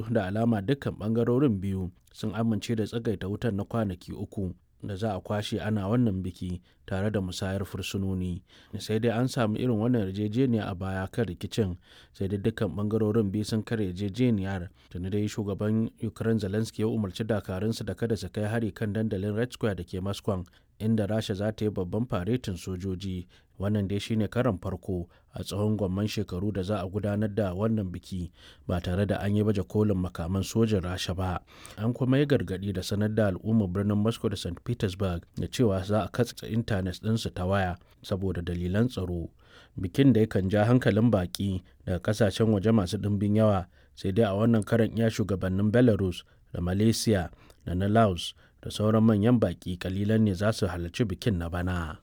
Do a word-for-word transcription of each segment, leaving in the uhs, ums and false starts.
da alama dukkan ɓangarorin biyu sun amince da tsagaita wutar na kwanaki uku da za a kwashe ana wannan biki tare da musayar fursunoni. Sai dai an samu irin wannan yarjejeniya a baya kan rikicin, sai dai dukkan ɓangarorin biyu sun kare yarjejeniyar. Tuni dai shugaban Ukraine Zelensky ya umarci dakarunsa da kada su kai hari kan dandalin Red Square da ke Moscow, inda Rasha za ta yi babban faretin sojoji. Wannan dai shine karon farko a tsawon gwamman shekaru da za a gudanar da wannan biki ba tare da an yi baje kolin makaman sojin Rasha ba. An kuma yi gargaɗi da sanar da al'ummar birnin Moscow da Saint Petersburg da cewa za a katse intanet ɗinsu ta waya saboda dalilan tsaro. Bikin da yakan ja hankalin baƙi daga ƙasashen waje masu ɗimbin yawa, sai dai a wannan karon iya shugabannin Belarus da Malaysia da na Laos da sauran manyan baƙi kalilan ne za su halarci bikin na bana.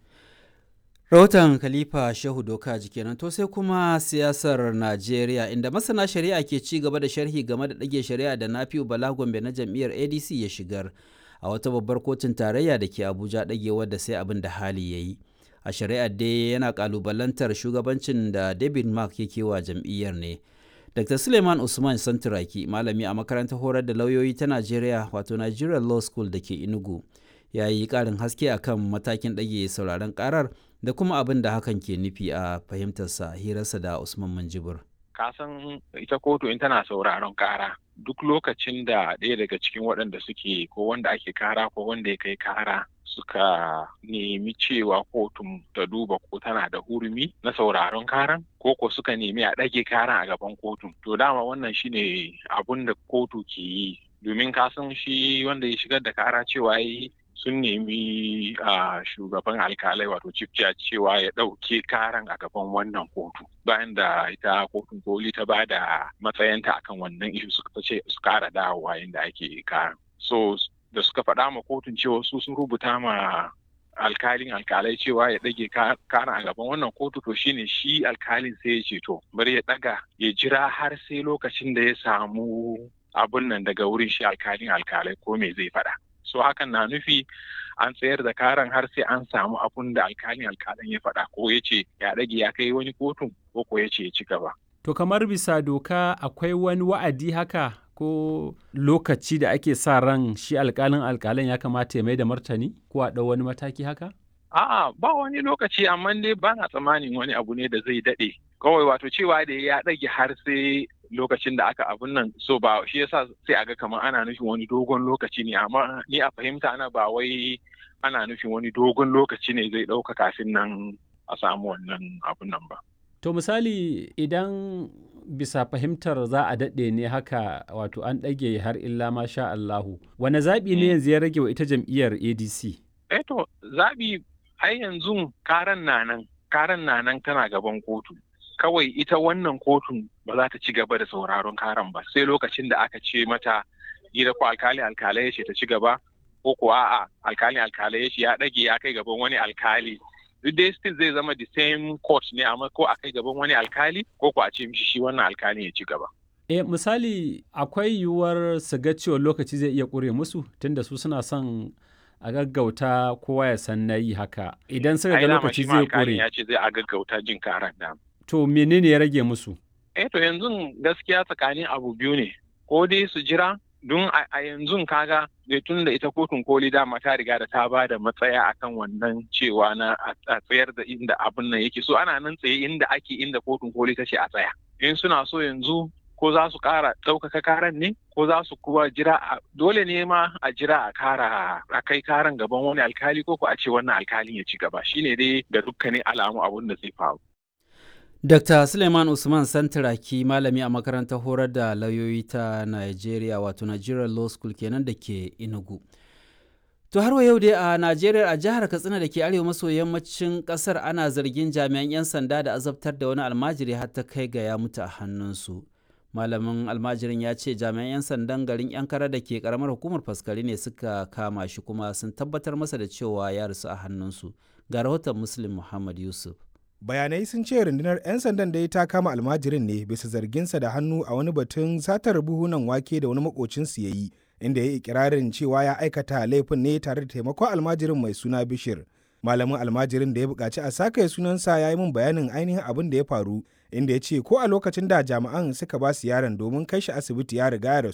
Rahoton Khalifa Shehu Doka kenan. To sai kuma siyasar Najeriya, inda masana shari'a ke ci gaba da sharhi game da ɗage shari'a da Nafi'u Bala Gombe na jam'iyyar A D C ya shigar a wata babbar kotun tarayya da ke Abuja, ɗagewar da sai abin da hali ya yi. A shari'ar dai yana kalubalantar shugabancin da David Mark yake wa jam'iyyar ne. Doctor Suleiman Usman Santuraki, malami a makarantar horar da lauyoyi ta Najeriya wato Nigerian Law School da ke Enugu, ya yi ƙarin haske akan matakin ɗage sauraron ƙarar da kuma abin da hakan ke nufi a fahimtarsa hirarsa da Usman Manjibur. Kasan ita kotu in tana sauraron kara duk lokacin da ɗaya daga cikin waɗanda suke ko wanda ake kara ko wanda ya kai kara suka nemi cewa kotun ta duba ko tana da hurumi na sauraron karan ko ko suka nemi a ɗage karan a gaban kotun. To dama wannan shine abun da kotu ke yi, domin kasan shi wanda ya shigar da kara cewa yi sun nemi a shugaban alkalai wato chief judge cewa ya ɗauke karan a gaban wannan kotu bayan da ita kotun koli ta ba da matsayinta akan wannan ishu suka ce su kara dawowa inda ake karan. So da suka faɗa ma kotun cewa su sun rubuta ma alkalin alkalai cewa ya ɗage karan a gaban wannan kotu, to shine shi alkalin sai ya ce to bari ya ɗaga ya jira har sai lokacin da ya samu abun nan daga wurin shi alkalin alkalai ko me zai faɗa. So hakan na nufi an tsayar da karan har sai an samu abun da alkalin alkalin ya faɗa ko ya ce ya ɗage ya kai wani kotun ko ko ya ce ya ci gaba. To kamar bisa doka akwai wani wa'adi haka ko lokaci da ake sa ran shi alkalin alkalin ya kamata ya mai da martani ko a ɗau wani mataki haka? A'a ba wani lokaci, amma dai ba na tsammanin wani abu ne da zai daɗe. Kawai wato cewa da ya ɗage har sai lokacin da aka abun nan, so ba shi yasa sai aga kamar ana nufin wani dogon lokaci ne, amma ni a fahimta ana ba wai ana nufin wani dogon lokaci ne zai ɗauka kafin nan a samu wannan abun nan ba. To misali idan bisa fahimtar za a daɗe ne haka wato an ɗage har illa ma sha Allahu, wane zaɓi ne yanzu ya rage wa ita jam'iyyar A D C? Eh to zaɓi ai yanzu karan na nan karan na nan tana gaban kotu. Kawai ita wannan kotun ba za ta ci gaba da sauraron karan ba sai lokacin da aka ce mata gida ko alkali alkalai ya ce ta ci gaba ko ko a'a alkali alkalai ya ce ya ɗage ya kai gaban wani alkali. Duk dai still zai zama the same court ne, amma ko a kai gaban wani alkali ko ko a ce mishi shi wannan alkali ya ci gaba. E misali akwai yiwuwar su ga cewa lokaci zai iya ƙure musu tunda su suna son a gaggauta kowa ya san na yi haka idan suka ga lokaci zai ƙure. Ya ce zai a gaggauta jin karan da. To menene ya rage musu? Eh to yanzu gaskiya tsakanin abu biyu ne, ko dai su jira don a yanzu kaga da tun da ita kotun koli dama ta riga da ta ba da matsaya akan wannan cewa na a tsayar da inda abin nan yake, so ana nan tsaye inda ake inda kotun koli ta ce a tsaya. In suna so yanzu ko za su kara ɗaukaka karan ne ko za su kuwa jira dole ne ma a jira a kara a kai karan gaban wani alkali ko ko a ce wannan alkalin ya ci gaba, shine dai da dukkanin alamu abun da zai faru. Doctor Suleiman Usman Santuraki, malami a makarantar horar da lauyoyi ta Najeriya wato Nigerian Law School kenan da ke Enugu. To har yau dai a Najeriya a jihar Katsina da ke arewa maso yammacin kasar ana zargin jami'an 'yan sanda da azabtar da wani almajiri har ta kai ga ya mutu a hannunsu. Malamin almajirin ya ce jami'an 'yan sandan garin 'yan kara da ke karamar hukumar faskari ne suka kama shi kuma sun tabbatar masa da cewa ya rasu a hannunsu. Ga rahoton Muslim Muhammad Yusuf. Bayanai sun ce rundunar 'yan sandan da ta kama almajirin ne bisa zarginsa da hannu a wani batun satar buhunan wake da wani makocinsu ya yi, inda ya yi ikirarin cewa ya aikata laifin ne tare da taimakon almajirin mai suna Bishir. Malamin almajirin da ya buƙaci a saka sunansa ya yi min bayanin ainihin abin da ya faru, inda ya ce ko a lokacin da jami'an suka ba su yaron domin kai shi asibiti ya riga ya rasu.